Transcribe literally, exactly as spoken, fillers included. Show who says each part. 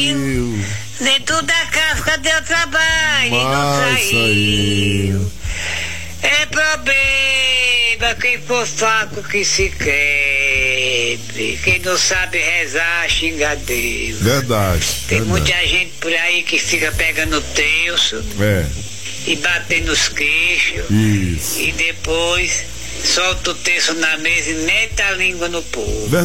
Speaker 1: Dentro da casca deu trabalho e não
Speaker 2: Mas
Speaker 1: saiu. É problema, quem for fraco que se quebre. Quem não sabe rezar, xinga Deus.
Speaker 2: Verdade.
Speaker 1: Tem
Speaker 2: verdade.
Speaker 1: muita gente por aí que fica pegando o terço
Speaker 2: É.
Speaker 1: e batendo os queixos.
Speaker 2: Isso.
Speaker 1: E depois solta o terço na mesa e mete a língua no povo.